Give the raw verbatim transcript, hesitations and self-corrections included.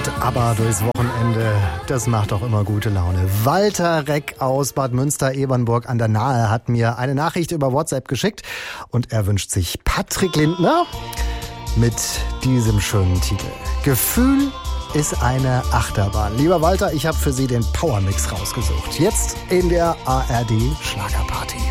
mit ABBA durchs Wochenende. Das macht doch immer gute Laune. Walter Reck aus Bad Münster-Ebernburg an der Nahe hat mir eine Nachricht über WhatsApp geschickt und er wünscht sich Patrick Lindner mit diesem schönen Titel. Gefühl ist eine Achterbahn. Lieber Walter, ich habe für Sie den Powermix rausgesucht. Jetzt in der A R D Schlagerparty.